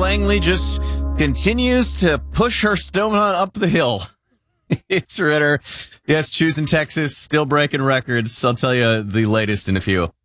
Langley just continues to push her stone hunt up the hill. It's Ritter. Yes, choosing Texas, still breaking records. I'll tell you the latest in a few.